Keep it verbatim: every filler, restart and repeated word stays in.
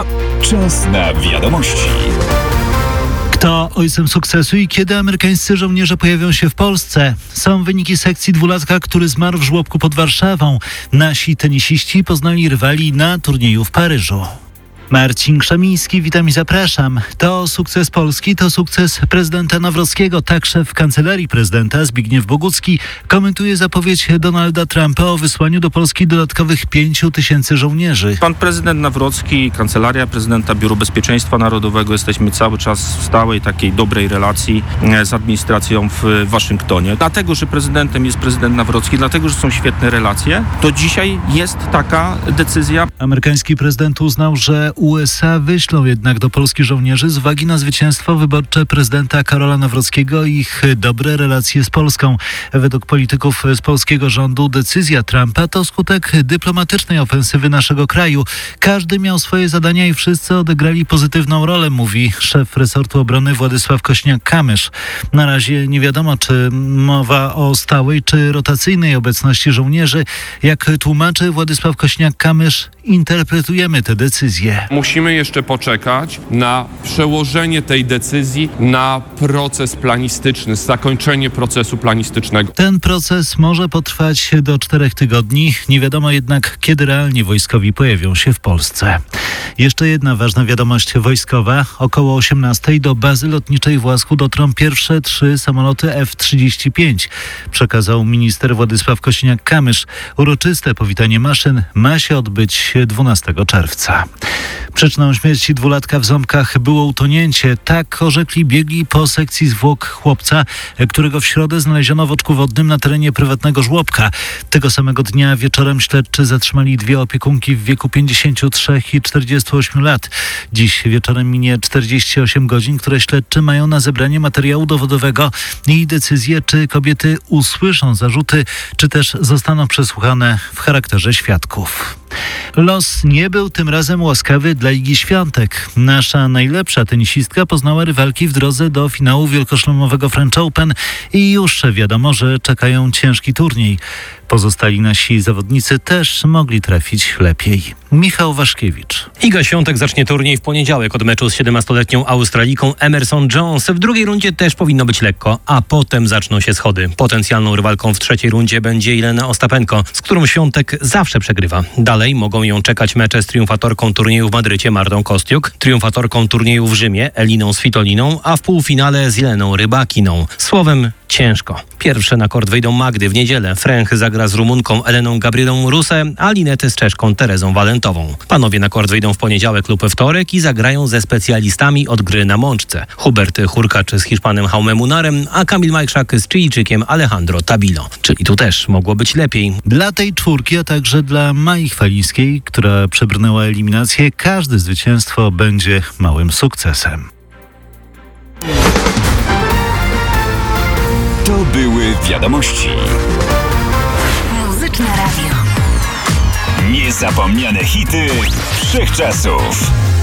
Czas na wiadomości. Kto ojcem sukcesu i kiedy amerykańscy żołnierze pojawią się w Polsce? Są wyniki sekcji dwulatka, który zmarł w żłobku pod Warszawą. Nasi tenisiści poznali rywali na turnieju w Paryżu. Marcin Krzemiński, witam i zapraszam. To sukces Polski, to sukces prezydenta Nawrockiego. Tak szef Kancelarii Prezydenta Zbigniew Bogucki komentuje zapowiedź Donalda Trumpa o wysłaniu do Polski dodatkowych pięciu tysięcy żołnierzy. Pan prezydent Nawrocki, Kancelaria Prezydenta, Biuro Bezpieczeństwa Narodowego, jesteśmy cały czas w stałej takiej dobrej relacji z administracją w Waszyngtonie. Dlatego, że prezydentem jest prezydent Nawrocki, dlatego, że są świetne relacje, to dzisiaj jest taka decyzja. Amerykański prezydent uznał, że U S A wyślą jednak do Polski żołnierzy z uwagi na zwycięstwo wyborcze prezydenta Karola Nawrockiego i ich dobre relacje z Polską. Według polityków z polskiego rządu decyzja Trumpa to skutek dyplomatycznej ofensywy naszego kraju. Każdy miał swoje zadania i wszyscy odegrali pozytywną rolę, mówi szef resortu obrony Władysław Kośniak-Kamysz. Na razie nie wiadomo, czy mowa o stałej czy rotacyjnej obecności żołnierzy. Jak tłumaczy Władysław Kośniak-Kamysz, interpretujemy te decyzje. Musimy jeszcze poczekać na przełożenie tej decyzji na proces planistyczny, zakończenie procesu planistycznego. Ten proces może potrwać do czterech tygodni. Nie wiadomo jednak, kiedy realnie wojskowi pojawią się w Polsce. Jeszcze jedna ważna wiadomość wojskowa. Około osiemnastej do bazy lotniczej w Łasku dotrą pierwsze trzy samoloty F trzydzieści pięć. Przekazał minister Władysław Kosiniak-Kamysz. Uroczyste powitanie maszyn ma się odbyć dwunastego czerwca. Przyczyną śmierci dwulatka w Ząbkach było utonięcie. Tak orzekli biegli po sekcji zwłok chłopca, którego w środę znaleziono w oczku wodnym na terenie prywatnego żłobka. Tego samego dnia wieczorem śledczy zatrzymali dwie opiekunki w wieku pięćdziesięciu trzech i czterdziestu ośmiu lat. Dziś wieczorem minie czterdzieści osiem godzin, które śledczy mają na zebranie materiału dowodowego i decyzję, czy kobiety usłyszą zarzuty, czy też zostaną przesłuchane w charakterze świadków. Los nie był tym razem łaskawy dla Igi Świątek. Nasza najlepsza tenisistka poznała rywalki w drodze do finału wielkoszlemowego French Open i już wiadomo, że czekają ciężki turniej. Pozostali nasi zawodnicy też mogli trafić lepiej. Michał Waszkiewicz. Iga Świątek zacznie turniej w poniedziałek od meczu z siedemnastoletnią Australijką Emerson Jones. W drugiej rundzie też powinno być lekko, a potem zaczną się schody. Potencjalną rywalką w trzeciej rundzie będzie Jelena Ostapenko, z którą Świątek zawsze przegrywa. Dalej mogą ją czekać mecze z triumfatorką turnieju w Madrycie Martą Kostiuk, triumfatorką turnieju w Rzymie Eliną Svitoliną, a w półfinale z Jeleną Rybakiną. Słowem, ciężko. Pierwsze na kort wejdą Magdy w niedzielę. Fręch zagra z Rumunką Eleną Gabrielą Rusę, a Linety z Czeszką Terezą Walentową. Panowie na kort wejdą w poniedziałek lub we wtorek i zagrają ze specjalistami od gry na mączce. Hubert Hurkacz z Hiszpanem Jaume Munarem, a Kamil Majchrzak z Chilijczykiem Alejandro Tabilo. Czyli tu też mogło być lepiej. Dla tej czwórki, a także dla Mai Chwalińskiej, która przebrnęła eliminację, każde zwycięstwo będzie małym sukcesem. To były wiadomości. Muzyczne Radio. Niezapomniane hity wszechczasów.